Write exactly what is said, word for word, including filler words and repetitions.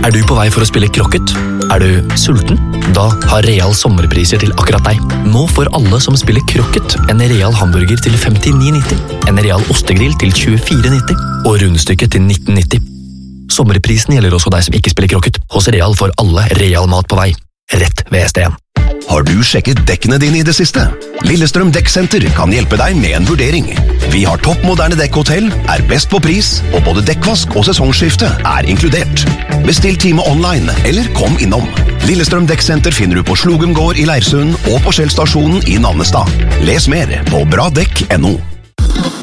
Er du på vei for å spille krokket? Er du sulten? Da har Real sommerpriser til akkurat deg. Nå får alle som spiller krokket en Real hamburger til femtini nitti, en Real ostegrill til tjuefire nitti og rundstykket til nitten nitti. Sommerprisen gjelder også deg som ikke spiller krokket. Hos Real får alle Real mat på vei. Rett ved S D en. Har du sjekket dekkene dine i det siste? Lillestrøm Dekksenter kan hjelpe deg med en vurdering. Vi har toppmoderne dekkhotell, er best på pris, og både dekkvask og sesongskifte er inkludert. Bestill time online, eller kom innom. Lillestrøm Dekksenter finner du på Slogum gård i Leirsund og på Skjellstasjonen i Nannestad. Les mer på bra dekk punktum no.